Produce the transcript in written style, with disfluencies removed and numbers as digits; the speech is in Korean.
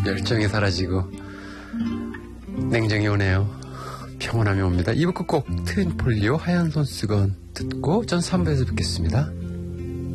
열정이 사라지고 냉정이 오네요. 평온함이 옵니다. 2부 끝곡 트윈폴리오 하얀 손수건 듣고 전 3부에서 뵙겠습니다.